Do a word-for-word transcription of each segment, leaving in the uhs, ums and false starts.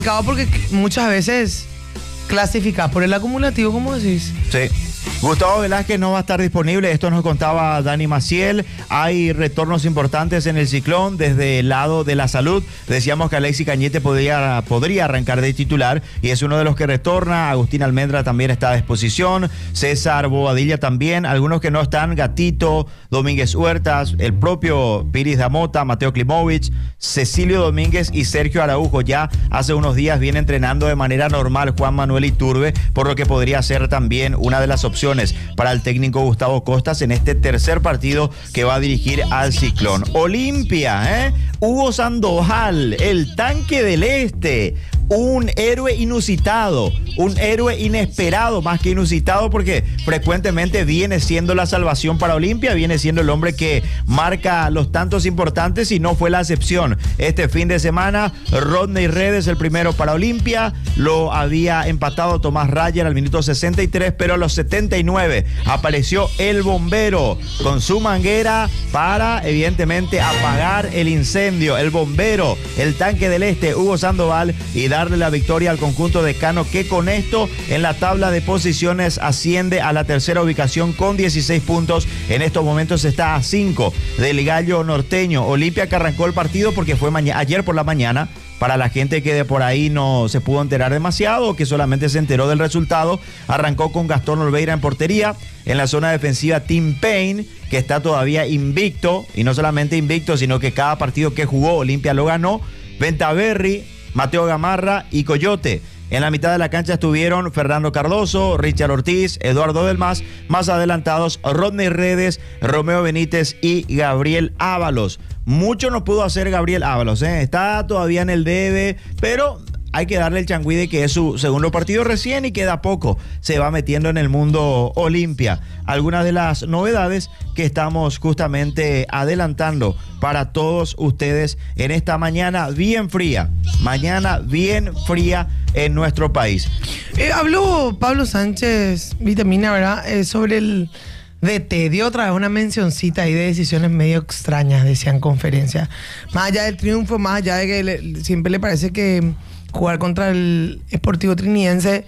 Porque muchas veces clasificás por el acumulativo, ¿cómo decís? Sí. Gustavo Velázquez no va a estar disponible, esto nos contaba Dani Maciel. Hay retornos importantes en el Ciclón desde el lado de la salud. Decíamos que Alexis Cañete podría, podría arrancar de titular y es uno de los que retorna. Agustín Almendra también está a disposición, César Bobadilla también, algunos que no están: Gatito, Domínguez Huertas, el propio Piris Damota, Mateo Klimovich, Cecilio Domínguez y Sergio Araujo. Ya hace unos días viene entrenando de manera normal Juan Manuel Iturbe, por lo que podría ser también una de las opciones para el técnico Gustavo Costas en este tercer partido que va a dirigir al Ciclón. Olimpia, ¿eh? Hugo Sandoval, el tanque del este, un héroe inusitado, un héroe inesperado, más que inusitado, porque frecuentemente viene siendo la salvación para Olimpia, viene siendo el hombre que marca los tantos importantes y no fue la excepción. Este fin de semana, Rodney Redes, el primero para Olimpia, lo había empatado Tomás Rayer al minuto sesenta y tres, pero a los setenta y nueve apareció el bombero con su manguera para, evidentemente, apagar el incendio. El bombero, el tanque del este, Hugo Sandoval, y darle la victoria al conjunto de Cano, que con esto en la tabla de posiciones asciende a la tercera ubicación con dieciséis puntos. En estos momentos está a cinco del Gallo Norteño. Olimpia, que arrancó el partido porque fue ayer por la mañana. Para la gente que de por ahí no se pudo enterar demasiado o que solamente se enteró del resultado, arrancó con Gastón Olveira en portería. En la zona defensiva, Tim Payne, que está todavía invicto, y no solamente invicto, sino que cada partido que jugó Olimpia lo ganó. Ventaverri, Mateo Gamarra y Coyote. En la mitad de la cancha estuvieron Fernando Cardoso, Richard Ortiz, Eduardo Delmas. Más adelantados, Rodney Redes, Romeo Benítez y Gabriel Ábalos. Mucho no pudo hacer Gabriel Ábalos, ¿eh? Está todavía en el debe, pero hay que darle el changüí de que es su segundo partido recién y queda poco. Se va metiendo en el mundo Olimpia. Algunas de las novedades que estamos justamente adelantando para todos ustedes en esta mañana bien fría. Mañana bien fría en nuestro país. Eh, habló Pablo Sánchez, Vitamina, ¿verdad? Eh, sobre el D T. Dio otra vez una mencioncita ahí de decisiones medio extrañas, decía en conferencia. Más allá del triunfo, más allá de que le, siempre le parece que jugar contra el Sportivo Trinidense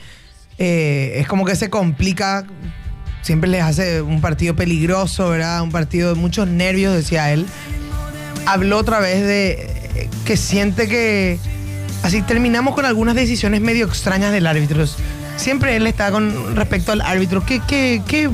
eh, es como que se complica. Siempre les hace un partido peligroso, ¿verdad? Un partido de muchos nervios, decía él. Habló otra vez de eh, que siente que así terminamos con algunas decisiones medio extrañas del árbitro. Siempre él está con respecto al árbitro. ¿Qué, qué, qué?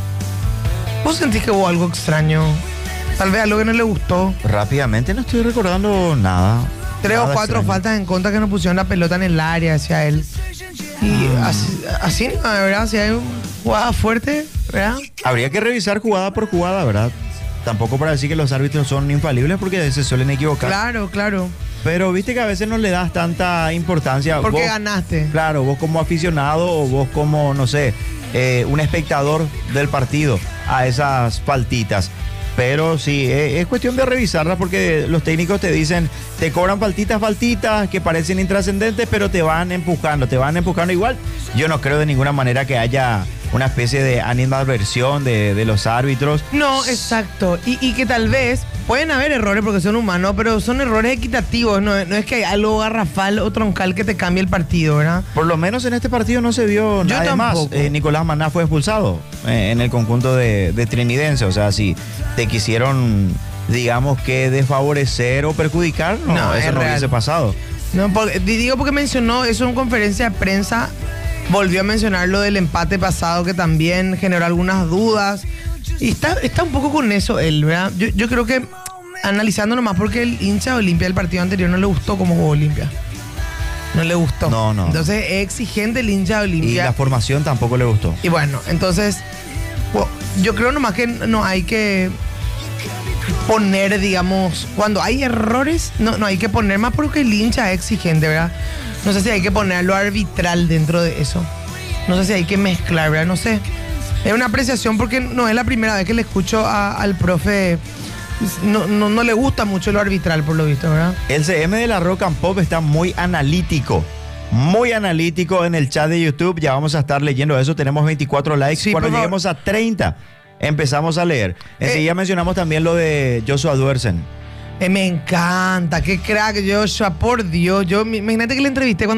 ¿Vos sentís que hubo algo extraño? Tal vez algo que no le gustó. Rápidamente no estoy recordando nada. Tres nada o cuatro extraño. faltas en contra que nos pusieron la pelota en el área, decía él. Y mm. así, así, de verdad, si hay jugada fuerte, ¿verdad? Habría que revisar jugada por jugada, ¿verdad? Tampoco para decir que los árbitros son infalibles porque se suelen equivocar. Claro, claro. Pero viste que a veces no le das tanta importancia. Porque vos, ganaste. Claro, vos como aficionado o vos como, no sé, eh, un espectador del partido a esas faltitas. Pero sí, es, es cuestión de revisarlas porque los técnicos te dicen, te cobran faltitas, faltitas que parecen intrascendentes, pero te van empujando, te van empujando igual. Yo no creo de ninguna manera que haya una especie de animadversión de, de los árbitros. No, exacto. Y, y que tal vez pueden haber errores porque son humanos, pero son errores equitativos. No, no es que hay algo garrafal o troncal que te cambie el partido, ¿verdad? Por lo menos en este partido no se vio Yo nada más. Eh, Nicolás Maná fue expulsado eh, en el conjunto de, de Trinidense. O sea, si te quisieron, digamos que desfavorecer o perjudicar, no, No, eso es no real. hubiese pasado. No, porque, digo porque mencionó eso en conferencia de prensa. Volvió a mencionar lo del empate pasado que también generó algunas dudas. Y está, está un poco con eso él, ¿verdad? Yo, yo creo que analizándolo más porque el hincha de Olimpia del partido anterior no le gustó cómo jugó Olimpia. No le gustó. No, no. Entonces es exigente el hincha de Olimpia. Y la formación tampoco le gustó. Y bueno, entonces well, yo creo nomás que no hay que poner, digamos, cuando hay errores, no, no hay que poner más porque el hincha es exigente, ¿verdad? No sé si hay que poner lo arbitral dentro de eso. No sé si hay que mezclar, ¿verdad? No sé. Es una apreciación porque no es la primera vez que le escucho a, al profe. No, no, no le gusta mucho lo arbitral, por lo visto, ¿verdad? El C M de la Rock and Pop está muy analítico. Muy analítico en el chat de YouTube. Ya vamos a estar leyendo eso. Tenemos veinticuatro likes. Sí, Cuando por lleguemos a treinta, empezamos a leer. Enseguida eh, mencionamos también lo de Joshua Duersen. Eh, me encanta, qué crack, Joshua, por Dios. Yo, imagínate que le entrevisté cuando